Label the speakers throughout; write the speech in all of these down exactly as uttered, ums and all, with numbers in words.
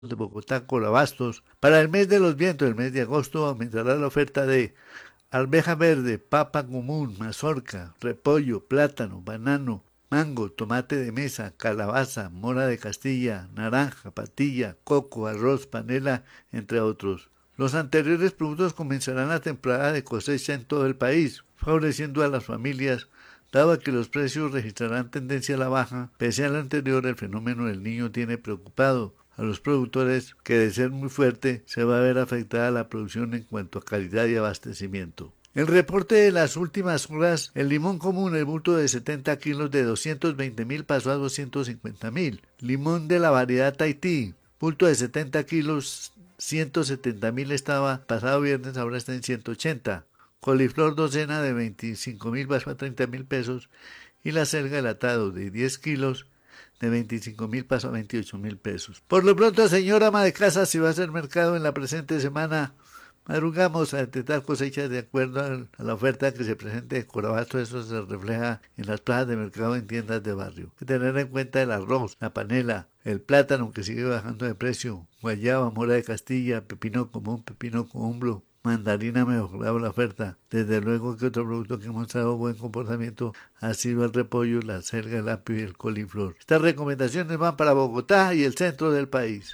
Speaker 1: de Bogotá, Corabastos. Para el mes de los vientos, el mes de agosto, aumentará la oferta de arveja verde, papa común, mazorca, repollo, plátano, banano, mango, tomate de mesa, calabaza, mora de Castilla, naranja, patilla, coco, arroz, panela, entre otros. Los anteriores productos comenzarán la temporada de cosecha en todo el país, favoreciendo a las familias, dado que los precios registrarán tendencia a la baja. Pese al anterior, el fenómeno del Niño tiene preocupado a los productores, que de ser muy fuerte se va a ver afectada la producción en cuanto a calidad y abastecimiento. El reporte de las últimas horas, el limón común, el bulto de setenta kilos de doscientos veinte mil pasó a doscientos cincuenta mil. Limón de la variedad Tahití, bulto de setenta kilos, ciento setenta mil estaba pasado viernes, ahora está en ciento ochenta. Coliflor docena de veinticinco mil pasó a treinta mil pesos y la selga el atado de diez kilos de veinticinco mil pasó a veintiocho mil pesos. Por lo pronto, señora ama de casa, si va a hacer mercado en la presente semana, madrugamos a detectar cosechas de acuerdo a la oferta que se presente de Corabasto. Eso se refleja en las plazas de mercado en tiendas de barrio. Hay que tener en cuenta el arroz, la panela, el plátano que sigue bajando de precio, guayaba, mora de Castilla, pepino común, pepino columbro, mandarina mejorado la oferta. Desde luego que otro producto que ha mostrado buen comportamiento ha sido el repollo, la selga, el apio y el coliflor. Estas recomendaciones van para Bogotá y el centro del país.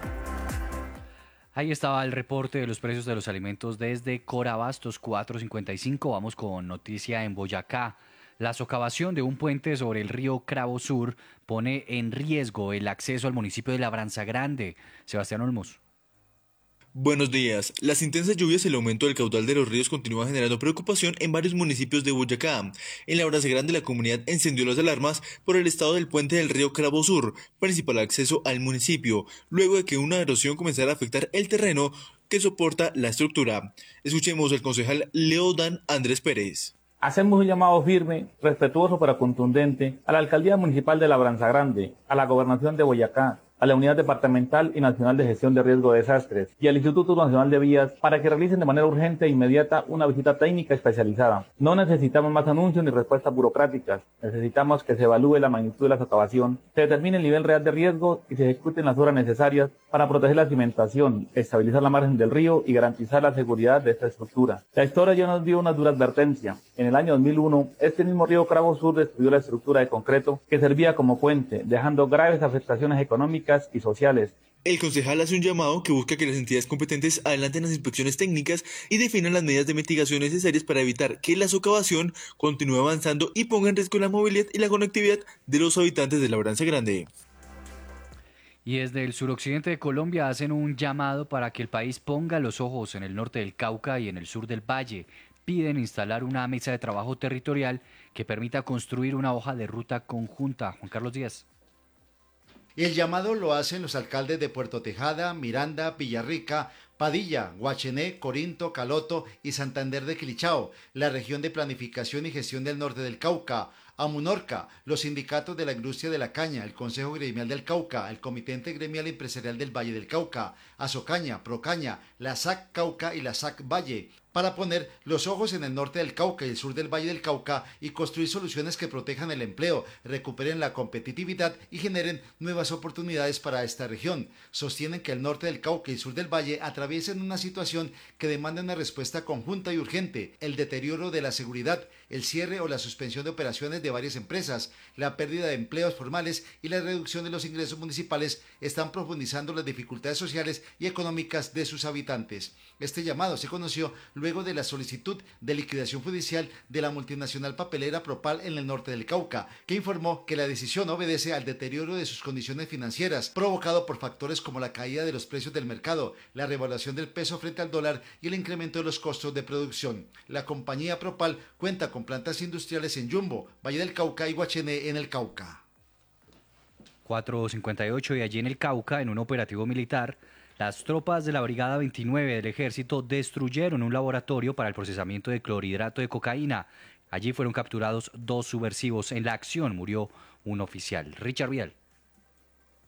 Speaker 2: Ahí estaba el reporte de los precios de los alimentos desde Corabastos cuatrocientos cincuenta y cinco. Vamos con noticia en Boyacá. La socavación de un puente sobre el río Cravo Sur pone en riesgo el acceso al municipio de Labranza Grande. Sebastián Olmos.
Speaker 3: Buenos días. Las intensas lluvias y el aumento del caudal de los ríos continúa generando preocupación en varios municipios de Boyacá. En Labranza Grande, la comunidad encendió las alarmas por el estado del puente del río Cravo Sur, principal acceso al municipio, luego de que una erosión comenzara a afectar el terreno que soporta la estructura. Escuchemos al concejal Leodan Andrés Pérez.
Speaker 4: Hacemos un llamado firme, respetuoso pero contundente a la Alcaldía Municipal de Labranza Grande, a la Gobernación de Boyacá, a la Unidad Departamental y Nacional de Gestión de Riesgo de Desastres y al Instituto Nacional de Vías para que realicen de manera urgente e inmediata una visita técnica especializada. No necesitamos más anuncios ni respuestas burocráticas. Necesitamos que se evalúe la magnitud de la socavación, se determine el nivel real de riesgo y se ejecuten las obras necesarias para proteger la cimentación, estabilizar la margen del río y garantizar la seguridad de esta estructura. La historia ya nos dio una dura advertencia. En el año dos mil uno, este mismo río Cravo Sur destruyó la estructura de concreto que servía como puente, dejando graves afectaciones económicas y sociales.
Speaker 3: El concejal hace un llamado que busca que las entidades competentes adelanten las inspecciones técnicas y definan las medidas de mitigación necesarias para evitar que la socavación continúe avanzando y ponga en riesgo la movilidad y la conectividad de los habitantes de Labranza Grande.
Speaker 2: Y desde el suroccidente de Colombia hacen un llamado para que el país ponga los ojos en el norte del Cauca y en el sur del Valle. Piden instalar una mesa de trabajo territorial que permita construir una hoja de ruta conjunta. Juan Carlos Díaz.
Speaker 5: El llamado lo hacen los alcaldes de Puerto Tejada, Miranda, Villarrica, Padilla, Guachené, Corinto, Caloto y Santander de Quilichao, la región de planificación y gestión del norte del Cauca, Amunorca, los sindicatos de la industria de la caña, el Consejo Gremial del Cauca, el Comité Gremial Empresarial del Valle del Cauca, Azocaña, Procaña, la S A C Cauca y la S A C Valle, para poner los ojos en el norte del Cauca y el sur del Valle del Cauca y construir soluciones que protejan el empleo, recuperen la competitividad y generen nuevas oportunidades para esta región. Sostienen que el norte del Cauca y el sur del Valle atraviesen una situación que demanda una respuesta conjunta y urgente: el deterioro de la seguridad, el cierre o la suspensión de operaciones de varias empresas, la pérdida de empleos formales y la reducción de los ingresos municipales están profundizando las dificultades sociales y económicas de sus habitantes. Este llamado se conoció luego de la solicitud de liquidación judicial de la multinacional papelera Propal en el norte del Cauca, que informó que la decisión obedece al deterioro de sus condiciones financieras, provocado por factores como la caída de los precios del mercado, la revaluación del peso frente al dólar y el incremento de los costos de producción. La compañía Propal cuenta con plantas industriales en Yumbo, Valle del Cauca y Guachené en el Cauca.
Speaker 2: cuatrocientos cincuenta y ocho y allí en el Cauca, en un operativo militar, las tropas de la Brigada veintinueve del Ejército destruyeron un laboratorio para el procesamiento de clorhidrato de cocaína. Allí fueron capturados dos subversivos. En la acción murió un oficial. Richard Vial.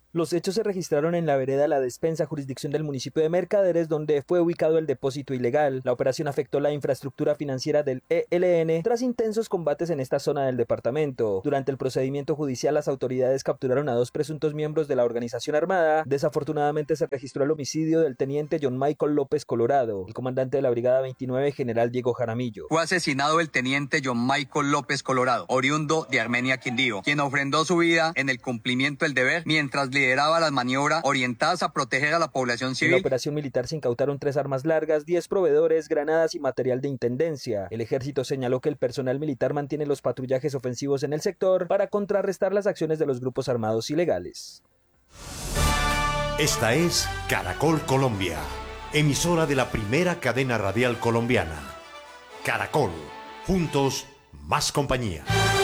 Speaker 6: Los hechos se registraron en la vereda La Despensa, jurisdicción del municipio de Mercaderes, donde fue ubicado el depósito ilegal. La operación afectó la infraestructura financiera del E L N tras intensos combates en esta zona del departamento. Durante el procedimiento judicial, las autoridades capturaron a dos presuntos miembros de la organización armada. Desafortunadamente se registró el homicidio del teniente John Michael López Colorado. El comandante de la Brigada veintinueve, general Diego Jaramillo.
Speaker 7: Fue asesinado el teniente John Michael López Colorado, oriundo de Armenia, Quindío, quien ofrendó su vida en el cumplimiento del deber mientras lideraba las maniobras orientadas a proteger a la población civil.
Speaker 6: En la operación militar se incautaron tres armas largas, diez proveedores, granadas y material de intendencia. El ejército señaló que el personal militar mantiene los patrullajes ofensivos en el sector para contrarrestar las acciones de los grupos armados ilegales.
Speaker 8: Esta es Caracol Colombia, emisora de la primera cadena radial colombiana. Caracol, juntos, más compañía.